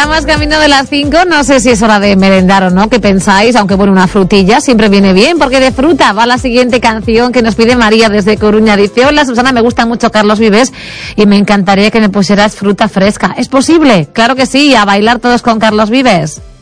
Estamos camino de las 5, no sé si es hora de merendar o no, ¿qué pensáis? Aunque bueno, una frutilla siempre viene bien, porque de fruta va la siguiente canción que nos pide María desde Coruña. Dice, hola Susana, me gusta mucho Carlos Vives y me encantaría que me pusieras fruta fresca. ¿Es posible? Claro que sí, a bailar todos con Carlos Vives.